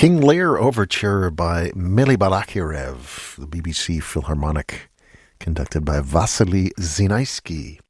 King Lear Overture by Mily Balakirev, the BBC Philharmonic, conducted by Vasily Zinaisky.